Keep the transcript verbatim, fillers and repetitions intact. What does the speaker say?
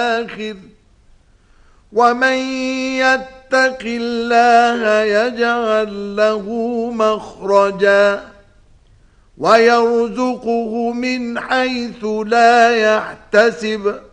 الآخر ومن يتق الله يجعل له مخرجا ويرزقه من حيث لا يحتسب